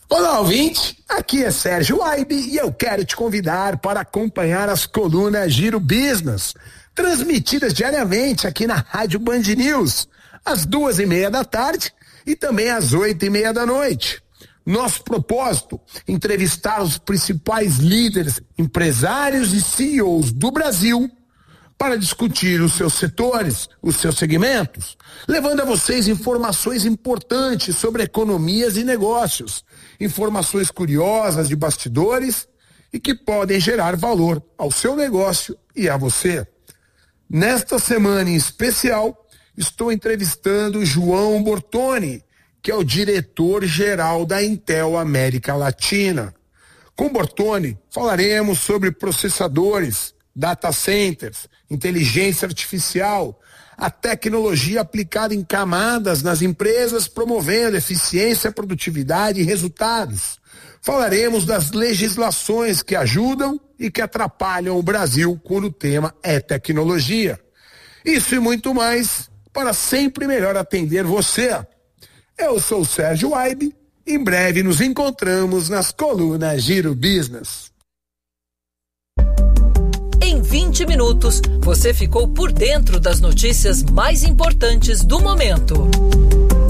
Olá, ouvinte, aqui é Sérgio Aibe e eu quero te convidar para acompanhar as colunas Giro Business, transmitidas diariamente aqui na Rádio Band News, às 2:30 da tarde e também às 8:30 da noite. Nosso propósito, entrevistar os principais líderes, empresários e CEOs do Brasil para discutir os seus setores, os seus segmentos, levando a vocês informações importantes sobre economias e negócios, informações curiosas de bastidores e que podem gerar valor ao seu negócio e a você. Nesta semana em especial, estou entrevistando João Bortoni, que é o diretor-geral da Intel América Latina. Com Bortoni, falaremos sobre processadores, data centers, inteligência artificial, a tecnologia aplicada em camadas nas empresas, promovendo eficiência, produtividade e resultados. Falaremos das legislações que ajudam e que atrapalham o Brasil quando o tema é tecnologia. Isso e muito mais para sempre melhor atender você. Eu sou o Sérgio Aibe. Em breve nos encontramos nas colunas Giro Business. Em 20 minutos, você ficou por dentro das notícias mais importantes do momento.